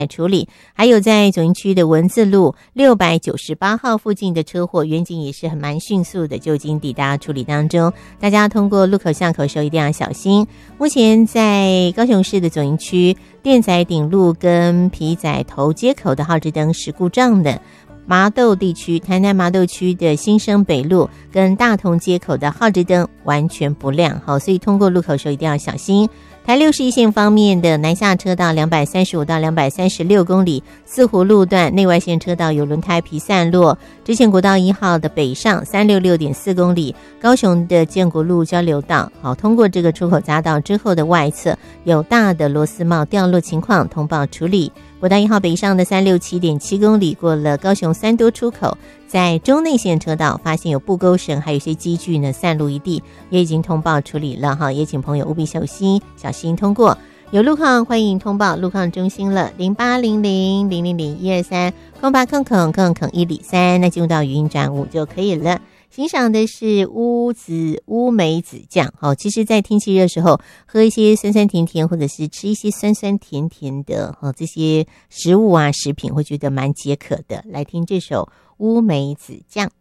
处理。还有在左营区的文字路698号附近的车祸，远景也是蛮迅速的就已经抵达处理当中，大家通过路口巷口的时候一定要小心。目前在高雄市的左营区电仔顶路跟皮仔头街口的号志灯是故障的，麻豆地区台南麻豆区的新生北路跟大同街口的号志灯完全不亮，好，所以通过路口的时候一定要小心。台61线方面的南下车道235到236公里，四湖路段内外线车道有轮胎皮散落，支线国道1号的北上366.4公里，高雄的建国路交流道，好，通过这个出口匝道之后的外侧有大的螺丝帽掉落情况，通报处理。国道1号北上的367.7公里，过了高雄三多出口，在中内线车道发现有布钩绳，还有一些机具呢散落一地，也已经通报处理了哈，也请朋友务必小心通过。有路况欢迎通报路况中心了，0800000123空八空103，那进入到语音转5就可以了。欣赏的是乌梅子酱，其实在天气热的时候喝一些酸酸甜甜或者是吃一些酸酸甜甜的这些食物啊食品会觉得蛮解渴的。来听这首乌梅子酱。